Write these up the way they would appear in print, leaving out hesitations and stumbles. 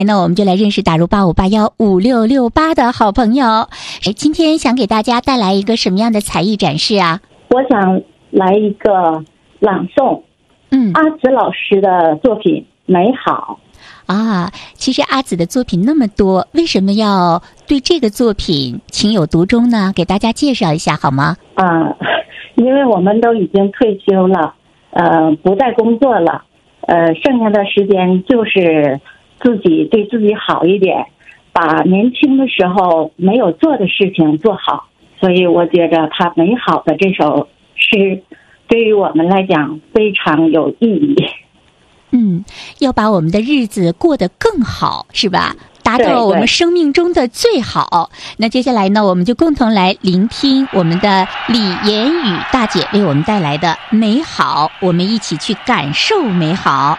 那我们就来认识打入85815668的好朋友。今天想给大家带来一个什么样的才艺展示啊？ 我想来一个朗诵，阿紫老师的作品《美好》 啊。其实阿紫的作品那么多，为什么要对这个作品情有独钟呢？给大家介绍一下好吗？ 因为我们都已经退休了，不再工作了，剩下的时间就是对自己好一点，把年轻的时候没有做的事情做好。所以我觉着他美好的这首诗对于我们来讲非常有意义。 要把我们的日子过得更好，是吧？达到我们生命中的最好。那接下来呢，我们就共同来聆听我们的李妍宇大姐为我们带来的美好，我们一起去感受美好。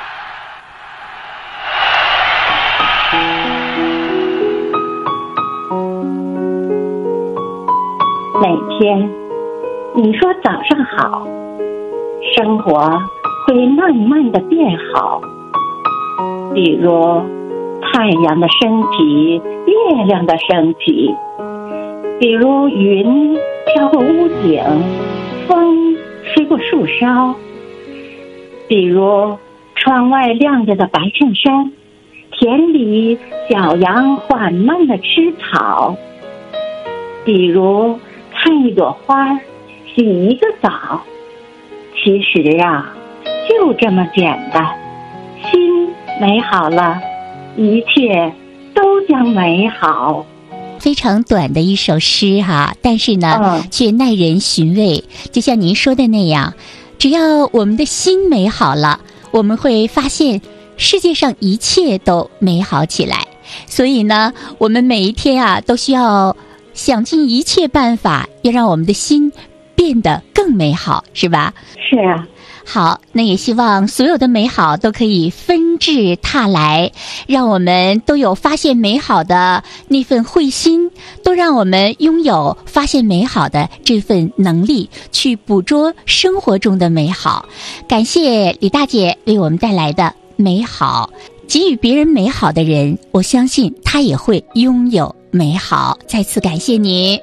每天你说早上好，生活会慢慢的变好。比如太阳的升起，月亮的升起，比如云飘过屋顶，风吹过树梢，比如窗外亮着的白衬衫，田里小羊缓慢地吃草，比如看一朵花，洗一个澡。其实啊，就这么简单，心美好了，一切都将美好。 非常短的一首诗哈，但是呢，却耐人寻味。就像您说的那样，只要我们的心美好了，我们会发现世界上一切都美好起来。所以呢，我们每一天啊，都需要想尽一切办法，要让我们的心变得更美好，是吧？ 是啊。 好，那也希望所有的美好都可以纷至沓来，让我们都有发现美好的那份慧心，都让我们拥有发现美好的这份能力，去捕捉生活中的美好。感谢李大姐为我们带来的美好，给予别人美好的人，我相信他也会拥有美好。再次感谢你。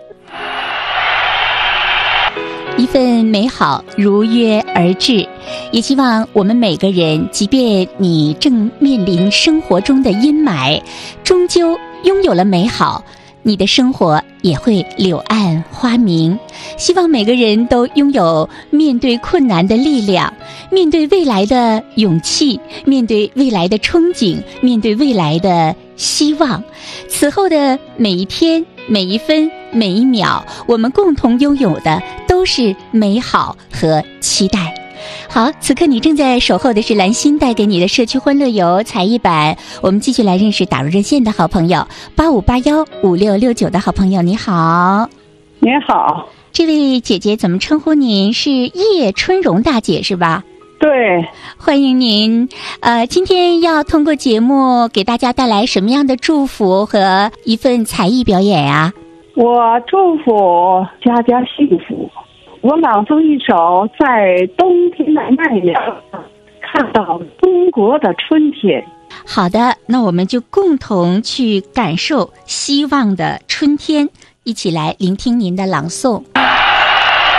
一份美好如约而至，也希望我们每个人，即便你正面临生活中的阴霾，终究拥有了美好，你的生活也会柳暗花明。希望每个人都拥有面对困难的力量，面对未来的勇气，面对未来的憧憬，面对未来的希望。此后的每一天，每一分每一秒，我们共同拥有的都是美好和期待。好，此刻你正在守候的是蓝心带给你的社区欢乐游才艺版。我们继续来认识打入热线的好朋友85815669的好朋友。你好。 你好。 这位姐姐怎么称呼您？是叶春荣大姐是吧？ 对， 欢迎您。今天要通过节目给大家带来什么样的祝福和一份才艺表演呀？ 我祝福家家幸福。我朗诵一首在冬天的奈良看到中国的春天。 好的，那我们就共同去感受希望的春天，一起来聆听您的朗诵。